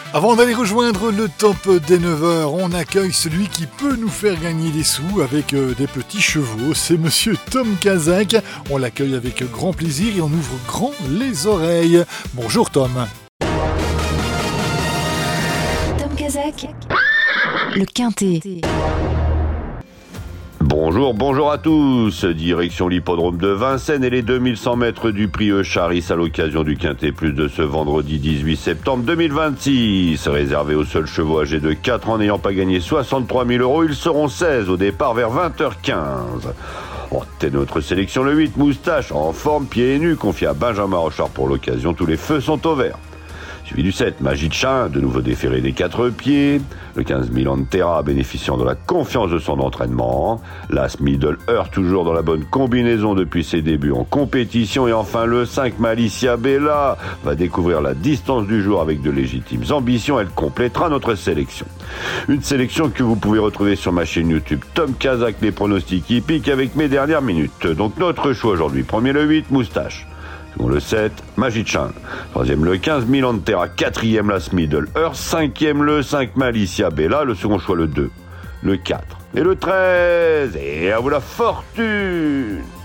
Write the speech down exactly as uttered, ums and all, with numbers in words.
Avant d'aller rejoindre le top des neuf heures, on accueille celui qui peut nous faire gagner des sous avec euh, des petits chevaux. C'est monsieur Tom Kazak. On l'accueille avec grand plaisir et on ouvre grand les oreilles. Bonjour Tom. Tom Kazak, le Quintet. Bonjour, bonjour à tous. Direction l'hippodrome de Vincennes et les deux mille cent mètres du prix Eucharis à l'occasion du Quintet Plus de ce vendredi dix-huit septembre deux mille vingt-six. Réservé aux seuls chevaux âgés de quatre ans n'ayant pas gagné soixante-trois mille euros, ils seront seize au départ vers vingt heures quinze. En tête de notre sélection, le huit Moustache, en forme, pieds et nus, confié à Benjamin Rochard pour l'occasion. Tous les feux sont au vert. Suivi du sept, Magie de Chin, de nouveau déféré des quatre pieds. Le quinze, Milan Terra, bénéficiant de la confiance de son entraînement. L'As Middle Earth, toujours dans la bonne combinaison depuis ses débuts en compétition. Et enfin le cinq, Malicia Bella, va découvrir la distance du jour avec de légitimes ambitions. Elle complétera notre sélection. Une sélection que vous pouvez retrouver sur ma chaîne YouTube Tom Kazak, les pronostics hippiques avec mes dernières minutes. Donc notre choix aujourd'hui, premier le huit, Moustache. Second le sept, Magie de Chin. Troisième le quinze, Milan Terra. Quatrième, Las Middle Earth. Cinquième le cinq, Malicia Bella. Le second choix le deux, le quatre et le treize. Et à vous la fortune!